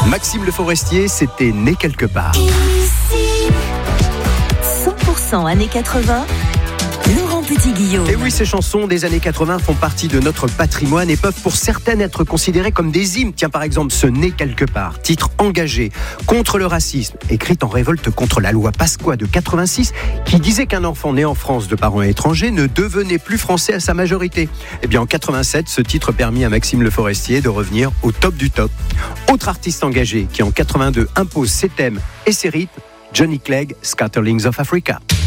Maxime Le Forestier, c'était né quelque part. Ici, 100% années 80, Laurent Petit-Guillaume. Et oui, ces chansons des années 80 font partie de notre patrimoine et peuvent pour certaines être considérées comme des hymnes. Tiens, par exemple, ce Né quelque part, titre engagé contre le racisme, écrite en révolte contre la loi Pasqua de 86, qui disait qu'un enfant né en France de parents étrangers ne devenait plus français à sa majorité. Eh bien, en 87, ce titre permit à Maxime Le Forestier de revenir au top du top. Autre artiste engagé qui, en 82, impose ses thèmes et ses rythmes, Johnny Clegg, Scatterlings of Africa.